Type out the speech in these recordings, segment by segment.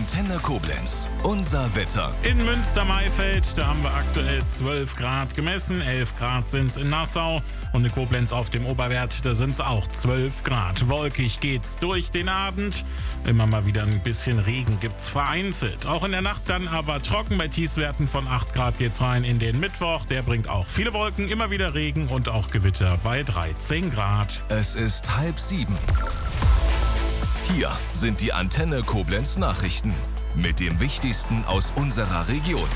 Antenne Koblenz. Unser Wetter. In Münster-Maifeld, da haben wir aktuell 12 Grad gemessen, 11 Grad sind es in Nassau und in Koblenz auf dem Oberwert, da sind es auch 12 Grad. Wolkig geht's durch den Abend, immer mal wieder ein bisschen Regen gibt's vereinzelt. Auch in der Nacht dann aber trocken, bei Tiefstwerten von 8 Grad geht's rein in den Mittwoch. Der bringt auch viele Wolken, immer wieder Regen und auch Gewitter bei 13 Grad. Es ist 6:30. Hier sind die Antenne Koblenz Nachrichten mit dem Wichtigsten aus unserer Region.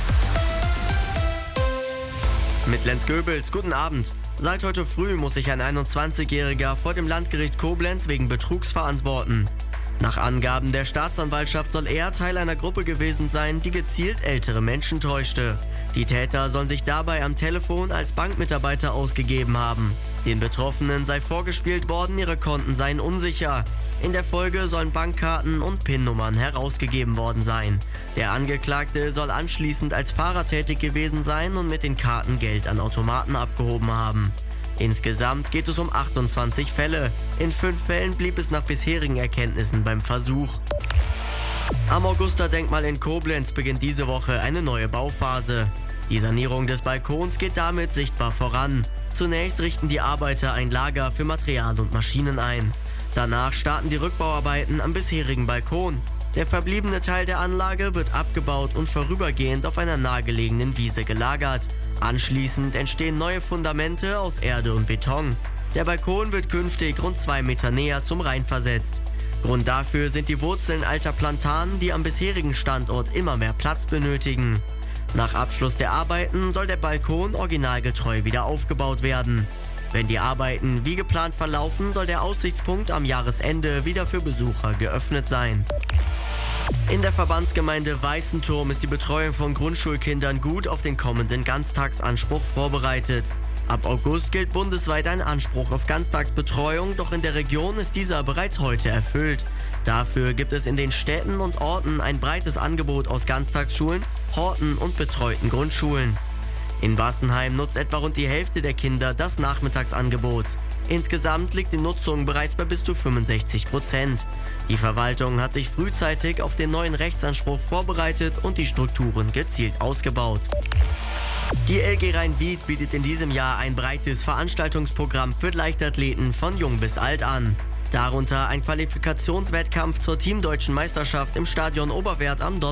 Mit Lenz Goebels, guten Abend. Seit heute früh muss sich ein 21-Jähriger vor dem Landgericht Koblenz wegen Betrugs verantworten. Nach Angaben der Staatsanwaltschaft soll er Teil einer Gruppe gewesen sein, die gezielt ältere Menschen täuschte. Die Täter sollen sich dabei am Telefon als Bankmitarbeiter ausgegeben haben. Den Betroffenen sei vorgespielt worden, ihre Konten seien unsicher. In der Folge sollen Bankkarten und PIN-Nummern herausgegeben worden sein. Der Angeklagte soll anschließend als Fahrer tätig gewesen sein und mit den Karten Geld an Automaten abgehoben haben. Insgesamt geht es um 28 Fälle. In 5 Fällen blieb es nach bisherigen Erkenntnissen beim Versuch. Am Augusta-Denkmal in Koblenz beginnt diese Woche eine neue Bauphase. Die Sanierung des Balkons geht damit sichtbar voran. Zunächst richten die Arbeiter ein Lager für Material und Maschinen ein. Danach starten die Rückbauarbeiten am bisherigen Balkon. Der verbliebene Teil der Anlage wird abgebaut und vorübergehend auf einer nahegelegenen Wiese gelagert. Anschließend entstehen neue Fundamente aus Erde und Beton. Der Balkon wird künftig rund 2 Meter näher zum Rhein versetzt. Grund dafür sind die Wurzeln alter Platanen, die am bisherigen Standort immer mehr Platz benötigen. Nach Abschluss der Arbeiten soll der Balkon originalgetreu wieder aufgebaut werden. Wenn die Arbeiten wie geplant verlaufen, soll der Aussichtspunkt am Jahresende wieder für Besucher geöffnet sein. In der Verbandsgemeinde Weißenturm ist die Betreuung von Grundschulkindern gut auf den kommenden Ganztagsanspruch vorbereitet. Ab August gilt bundesweit ein Anspruch auf Ganztagsbetreuung, doch in der Region ist dieser bereits heute erfüllt. Dafür gibt es in den Städten und Orten ein breites Angebot aus Ganztagsschulen, Horten und betreuten Grundschulen. In Wassenheim nutzt etwa rund die Hälfte der Kinder das Nachmittagsangebot. Insgesamt liegt die Nutzung bereits bei bis zu 65%. Die Verwaltung hat sich frühzeitig auf den neuen Rechtsanspruch vorbereitet und die Strukturen gezielt ausgebaut. Die LG Rhein-Wied bietet in diesem Jahr ein breites Veranstaltungsprogramm für Leichtathleten von jung bis alt an. Darunter ein Qualifikationswettkampf zur Teamdeutschen Meisterschaft im Stadion Oberwert am Donnerstag.